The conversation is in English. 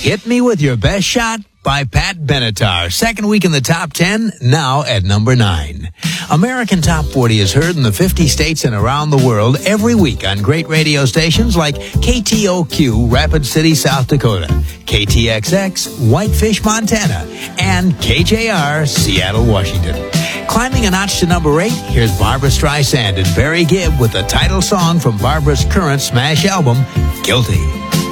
Hit Me With Your Best Shot by Pat Benatar. Second week in the top 10, now at number 9. American Top 40 is heard in the 50 states and around the world every week on great radio stations like KTOQ, Rapid City, South Dakota, KTXX, Whitefish, Montana, and KJR, Seattle, Washington. Climbing a notch to number 8, here's Barbra Streisand and Barry Gibb with the title song from Barbara's current smash album, Guilty.